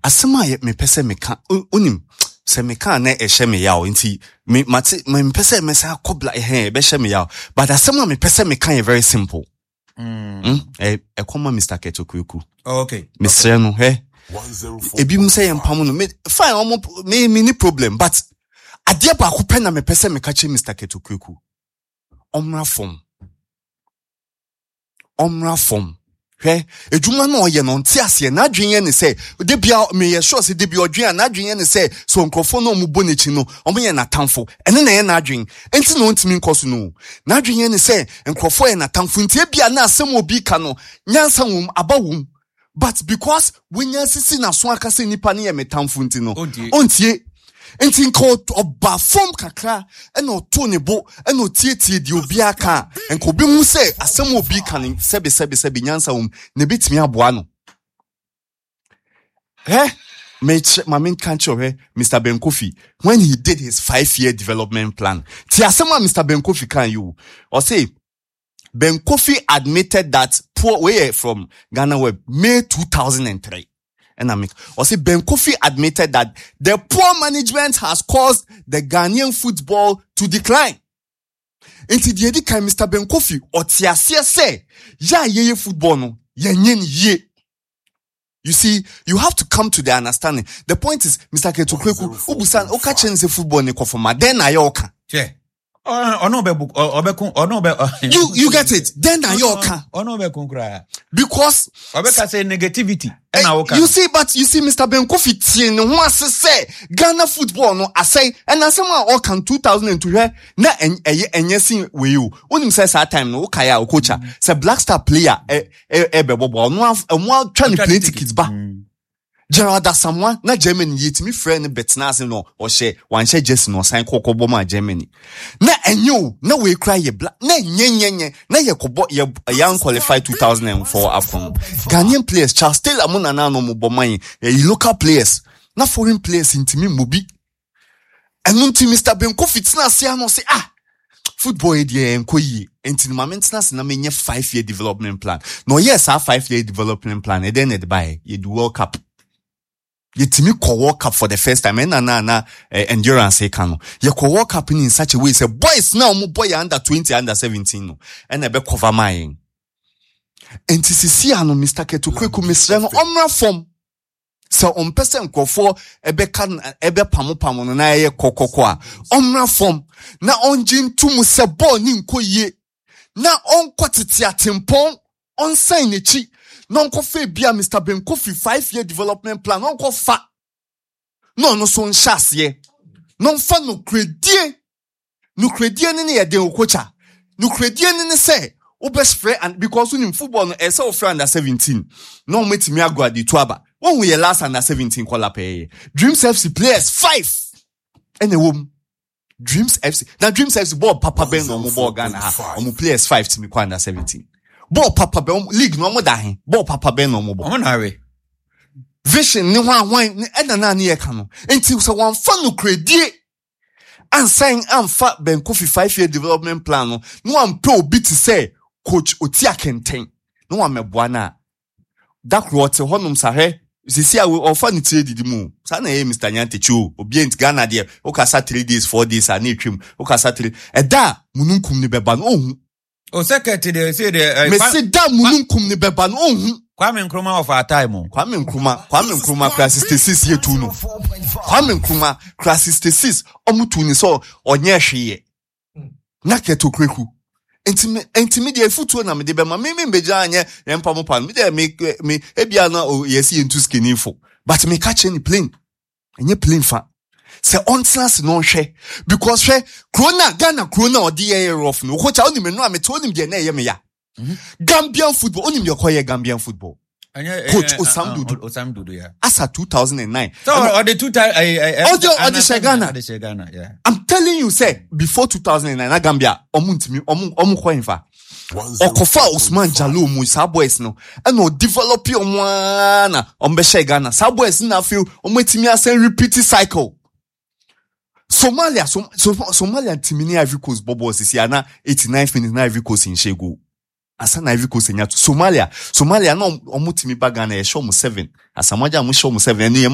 asema ye me pese me kan onim se me kan na ehye me yawo nti me pese me sa kobla be hye me yawo but asema me pese me kan very simple come Mr. Ketokweku. Okay. Mr. No ebi mu say empam no me fine me ni problem but ade ba ko pɛ na me pese me ka che Mr. Ketokweku omra form ejuma no ye no nti ase na adwenye ne se de bia me ye sure se de bia odwen na adwenye ne se so nkrofo no mu bonechi no omo ye na tamfo ene na ye na adwen enti no ntimi nkoso no na adwenye ne se nkrofo ye na tamfo nti bia na asem obi ka no nyansa wom abawum but because wenya sisi na so aka se nipa ne ye metamfo nti no ontie enti nko oba form kakra ena oto ne bo ena otietie di obi aka enko bi hu se asem obi ka ne sebe nyansa wom ne bitimi aboa no my main country Mr. Ben Kofi when he did his 5-year development plan ti asem Mr. Ben Kofi can you or say Ben Kofi admitted that poor way from Ghana Web May 2003 and Ben Kofi admitted that the poor management has caused the Ghanaian football to decline. Inti the edika Mr. Ben Kofi otiasie say ye football no ye. You see, you have to come to the understanding. The point is, Mr. Ketokweku, ubusan oka chense football ne kofoma then ayoka. Yeah. You get it. Then ayoka. Because say negativity. You see, Mr. Ben Kofi tien who say Ghana football no asay and asema all can 2002 na enyesin we you. Unim say that time no kaya o coacha. Say Black Star player bebo no trying to play tickets ba. Gerald Asamoah na Germany yetimi friend betna no o she wan she Jesse no sign kokobo ma Germany na enyo na we cry ye black na nyenyenye na ye kobo ye young qualified 2004 AFCON Ghanaian players Charles Taylor mo na no mo boman local players na foreign players intimi mobi enu nti Mr. Ben Kofi tina sia no say football dey enko yi enti ma maintenance na menye 5-year development plan no yes our 5-year development plan e then it buy you do World Cup Yetimi ko World Cup for the first time na endurance e kan no ye ko World Cup in such a way say boys now mo boy under 20 under 17 no and e be cover mine enti sisi ano Mr. Ketokweku mesre no omra form so on person nkofo ebe kan ebe pamopamo no na ye kokoko a omra form na onjin tumu se ball ni nkoye na onkotete atempon on sign echi non kofe bia Mr. Ben Kofi 5-year development plan non kofa no so nhyase non fa no kredie ni ye den okocha no kredie ni say o best friend and because in football no ese o friend under 17 no metimi agwa di tuaba when we last under 17 call up Dreams FC players 5 anyway Dreams FC now Dreams FC ball papa ben no mo ball Ghana ha o players 5 timi kwa under 17 ball papa be league no mo da hen ball papa be no mo ball on are vision ni hwan e na na ye ka no enti so wan fa no credit and saying am fa Ben Kofi 5-year development plan no am pe obi to say coach Otia Kenten no am meboa na that rote honum sahe sisi a we offer ni trade di mu sa na Mr. Nyantechu obi ent Ghana there o ka sa 3 days 4 days and etwim o ka sa 3 eda mununkum ni beba no ohun o secretary dey say me say da mununkum ni beba no ohun Kwame Nkrumah of our time Kwame Nkrumah class 66 ye tu no Kwame Nkrumah class 66 omutu ni so onye hweye na Ketokweku intermediate futuo na me de be ma me beja anye empamo pan me de me ebia na yesi into skinny fo but me catch any plane enye plane fa se ontless no hwe because hwe Ghana odi ye rough no ko cha oni me no amete oni de na ye me ya Gambian football oni me koye Gambian football coach Osam Dudu yeah asa 2009 so or the 2000 Ghana yeah I'm telling you say before 2009 na Gambia omuntimi koinfa okofa Usman Jalo mu sa boys no and no develop omwana ombehye Ghana sa boys na feel ometimi asen repeat cycle Somalia timini Ivory Coast bobo sisi ana 89 minutes na Ivory Coast in Shego asa na Ivory Coast nya Somalia no omutimi ba Ghana e show mu 7 asamaja mu show mu 7